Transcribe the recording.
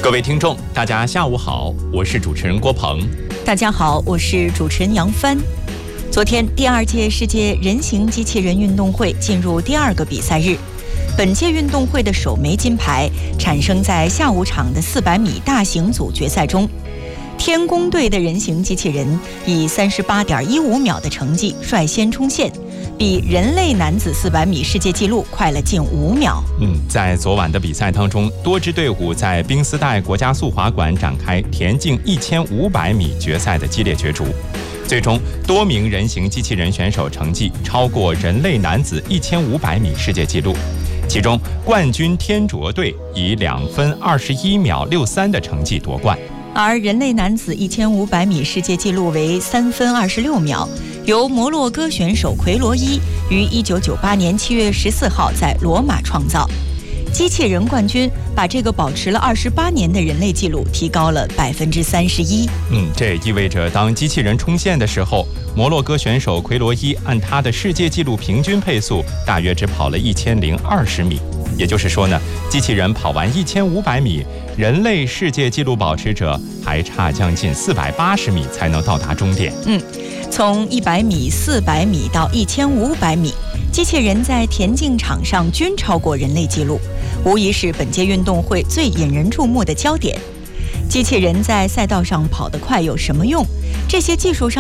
各位听众，大家下午好，我是主持人郭鹏。 大家好，我是主持人杨帆。昨天，第2届世界人形机器人运动会进入第2个比赛日。本届运动会的首枚金牌产生在下午场的400米大型组决赛中。天宫队的人形机器人以38.15秒的成绩率先冲线，比人类男子400米世界纪录快了近5秒。 在昨晚的比赛当中，多支队伍在宾斯代国家速滑馆展开田径1500米决赛的激烈角逐。最终，多名人形机器人选手成绩超过人类男子1500米世界纪录。其中，冠军天卓队以2分21秒63的成绩夺冠。 而人类男子1500米世界纪录为3分26秒，由摩洛哥选手奎罗伊于1998年7月14号在罗马创造。机器人冠军把这个保持了28年的人类纪录提高了31%。 这意味着当机器人冲线的时候，摩洛哥选手奎罗伊按他的世界纪录平均配速大约只跑了1020米。也就是说呢，机器人跑完1500米，人类世界纪录保持者还差将近480米才能到达终点。 从100米、400米到1500米，机器人在田径场上均超过人类纪录，无疑是本届运动会最引人注目的焦点。机器人在赛道上跑得快有什么用？这些技术上